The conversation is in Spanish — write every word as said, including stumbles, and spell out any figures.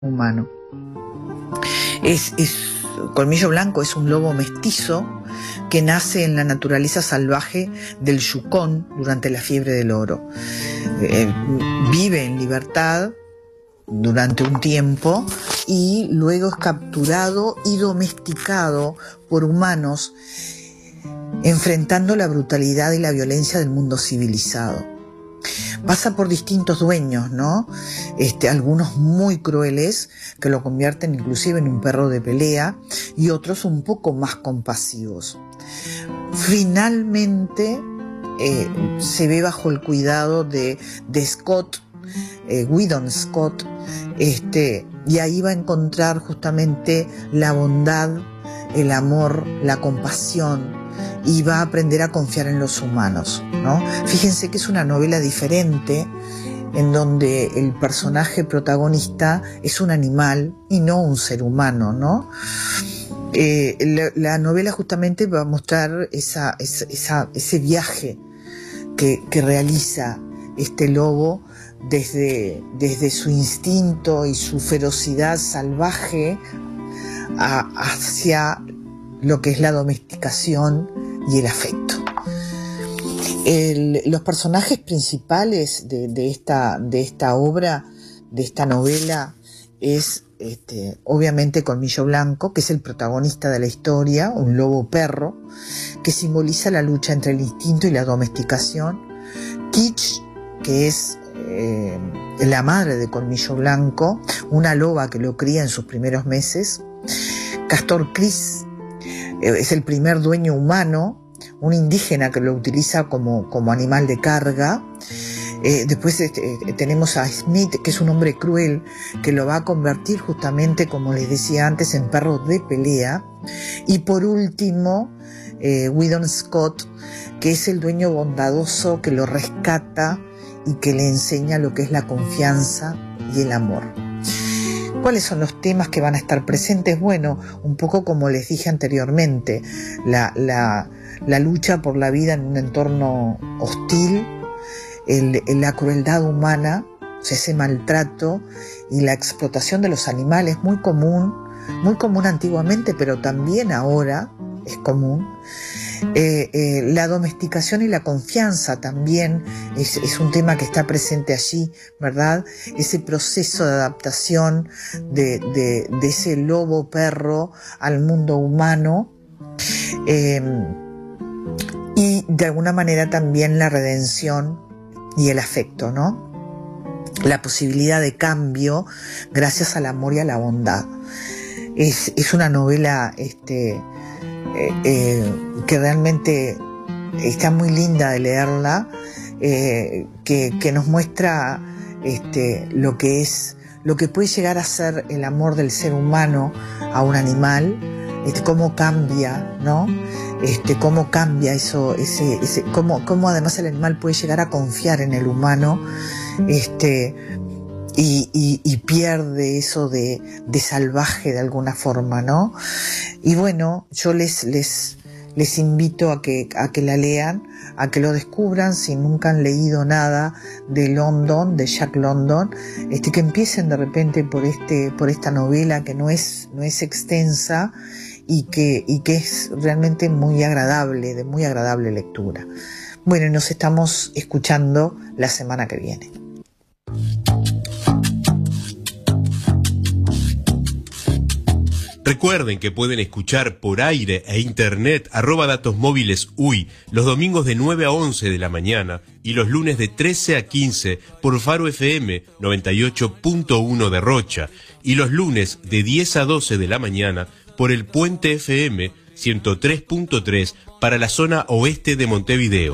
humano. Es, es, Colmillo Blanco es un lobo mestizo que nace en la naturaleza salvaje del Yukón durante la fiebre del oro. Eh, vive en libertad durante un tiempo y luego es capturado y domesticado por humanos, enfrentando la brutalidad y la violencia del mundo civilizado. Pasa por distintos dueños, ¿no? Este, algunos muy crueles, que lo convierten inclusive en un perro de pelea, y otros un poco más compasivos. Finalmente eh, se ve bajo el cuidado de, de Scott, eh, Weedon Scott, este, y ahí va a encontrar justamente la bondad, el amor, la compasión, y va a aprender a confiar en los humanos, ¿no? Fíjense que es una novela diferente, en donde el personaje protagonista es un animal y no un ser humano, ¿no? Eh, la, la novela justamente va a mostrar esa, esa, esa, ese viaje que, que realiza este lobo desde, desde su instinto y su ferocidad salvaje a, hacia lo que es la domesticación y el afecto. El, los personajes principales de, de, esta, de esta obra, de esta novela, es este, obviamente Colmillo Blanco, que es el protagonista de la historia, un lobo perro, que simboliza la lucha entre el instinto y la domesticación. Kitch, que es eh, la madre de Colmillo Blanco, una loba que lo cría en sus primeros meses. Castor Cris es el primer dueño humano, un indígena que lo utiliza como, como animal de carga. Eh, después este, tenemos a Smith, que es un hombre cruel, que lo va a convertir justamente, como les decía antes, en perro de pelea. Y por último, eh, Weedon Scott, que es el dueño bondadoso que lo rescata y que le enseña lo que es la confianza y el amor. ¿Cuáles son los temas que van a estar presentes? Bueno, un poco como les dije anteriormente, la, la, la lucha por la vida en un entorno hostil, el, la crueldad humana, o sea, ese maltrato y la explotación de los animales, muy común, muy común antiguamente, pero también ahora es común. Eh, eh, la domesticación y la confianza también es, es un tema que está presente allí, ¿verdad? Ese proceso de adaptación de, de, de ese lobo perro al mundo humano, eh, y de alguna manera también la redención y el afecto, ¿no? La posibilidad de cambio gracias al amor y a la bondad. Es, es una novela este, Eh, eh, que realmente está muy linda de leerla, eh, que, que nos muestra este, lo que es, lo que puede llegar a ser el amor del ser humano a un animal, este, cómo cambia, ¿no? Este, cómo cambia eso, ese, ese, cómo, cómo además el animal puede llegar a confiar en el humano, este, Y, y, y pierde eso de, de salvaje de alguna forma, ¿no? Y bueno, yo les, les, les invito a que, a que la lean, a que lo descubran si nunca han leído nada de London, de Jack London, este, que empiecen de repente por este, por esta novela que no es, no es extensa y que, y que es realmente muy agradable, de muy agradable lectura. Bueno, nos estamos escuchando la semana que viene. Recuerden que pueden escuchar por aire e internet arroba datos móviles U Y los domingos de nueve a once de la mañana y los lunes de trece a quince por Faro F M noventa y ocho punto uno de Rocha y los lunes de diez a doce de la mañana por el Puente F M ciento tres punto tres para la zona oeste de Montevideo.